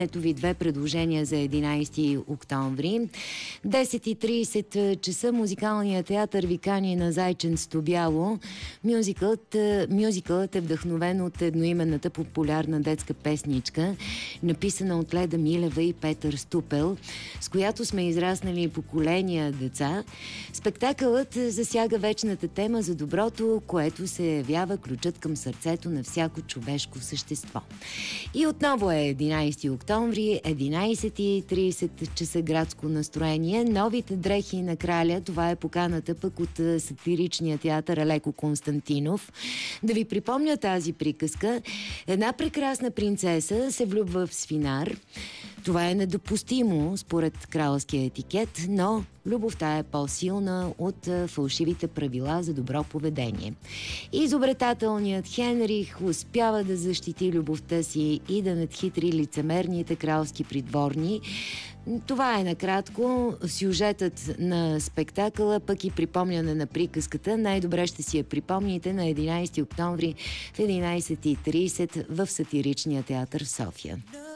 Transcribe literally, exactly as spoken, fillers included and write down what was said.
Ето ви две предложения за единайсети октомври. десет и трийсет часа музикалният театър ви кани на Зайченцето бяло. Мюзикълът, мюзикълът е вдъхновен от едноименната популярна детска песничка, написана от Леда Милева и Петър Ступел, с която сме израснали поколения деца. Спектакълът засяга вечната тема за доброто, което се явява ключът към сърцето на всяко човешко същество. И отново е единайсети октомври, единайсет и трийсет часа градско настроение. Новите дрехи на краля, това е поканата пък от сатиричния театър Алеко Константинов. Да ви припомня тази приказка. Една прекрасна принцеса се влюбва в свинар. Това е недопустимо според кралския етикет, но любовта е по-силна от фалшивите правила за добро поведение. Изобретателният Хенрих успява да защити любовта си и да надхитри лицемерните кралски придворни. Това е накратко сюжетът на спектакъла, пък и припомняне на приказката. Най-добре ще си я припомните на единайсети октомври в единайсет и трийсет в Сатиричния театър в София.